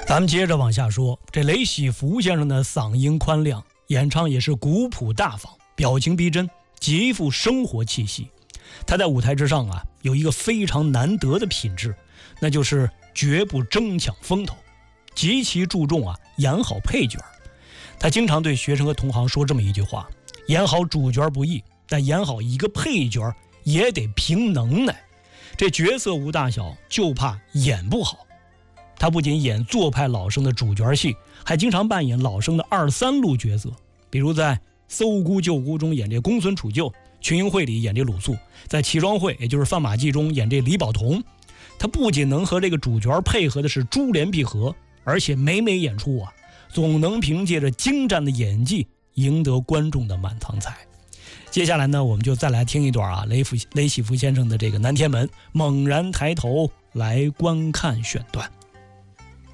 咱们接着往下说，这雷喜福先生的嗓音宽亮，演唱也是古朴大方，表情逼真，极富生活气息。他在舞台之上有一个非常难得的品质，那就是绝不争抢风头，极其注重演好配角。他经常对学生和同行说这么一句话：演好主角不易，但演好一个配角也得凭能耐。这角色无大小，就怕演不好。他不仅演做派老生的主角戏，还经常扮演老生的二三路角色，比如在《搜孤救孤》中演这公孙杵臼，《群英会》里演这鲁肃，在《齐庄会》也就是《范马记》中演这李宝同。他不仅能和这个主角配合的是珠联璧合，而且每演出总能凭借着精湛的演技赢得观众的满堂彩。接下来呢，我们就再来听一段雷喜福先生的这个南天门猛然抬头来观看选段。